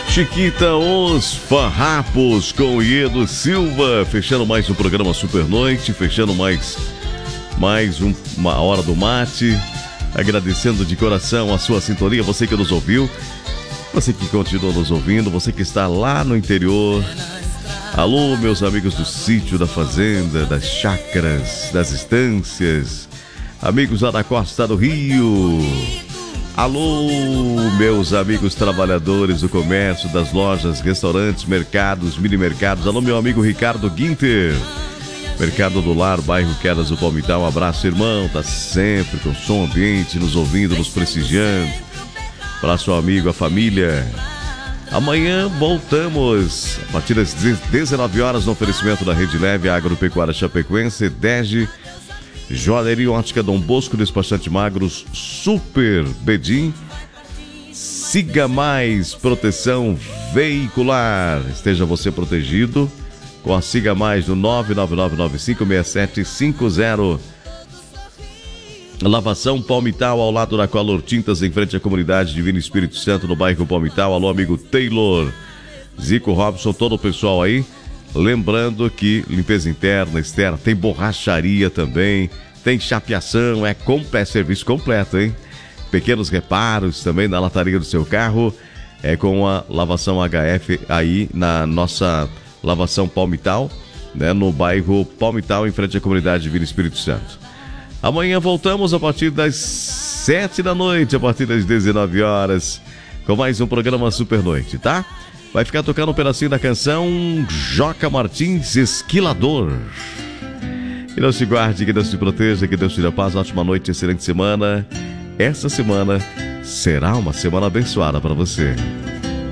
Chiquita, os Farrapos com Iedo Silva, fechando mais um programa Super Noite, fechando mais uma hora do mate, agradecendo de coração a sua sintonia, você que nos ouviu, você que continua nos ouvindo, você que está lá no interior. Alô, meus amigos do sítio, da fazenda, das chácaras, das estâncias, amigos lá da costa do Rio. Alô, meus amigos trabalhadores do comércio, das lojas, restaurantes, mercados, mini mercados. Alô, meu amigo Ricardo Guinter, Mercado do Lar, bairro Quedas do Palmital. Um abraço, irmão, tá sempre com som ambiente, nos ouvindo, nos prestigiando. Abraço ao amigo, a família. Amanhã voltamos a partir das 19 horas no oferecimento da Rede Leve, Agropecuária Chapecoense, DEG, Joalheria Ótica Dom Bosco, Despachante Magros, Super Bedim, Siga Mais Proteção Veicular. Esteja você protegido com a Siga Mais no 999956750. Lavação Palmital, ao lado da Color Tintas, em frente à comunidade Divino Espírito Santo, no bairro Palmital. Alô, amigo Taylor, Zico Robson, todo o pessoal aí. Lembrando que limpeza interna, externa, tem borracharia também, tem chapeação, é serviço completo, hein? Pequenos reparos também na lataria do seu carro, é com a lavação HF aí na nossa lavação Palmital, né? No bairro Palmital, em frente à comunidade Divino Espírito Santo. Amanhã voltamos a partir das 7 da noite, a partir das 19 horas, com mais um programa Super Noite, tá? Vai ficar tocando um pedacinho da canção Joca Martins, Esquilador. Que Deus te guarde, que Deus te proteja, que Deus te dê paz. Ótima noite, excelente semana. Essa semana será uma semana abençoada para você.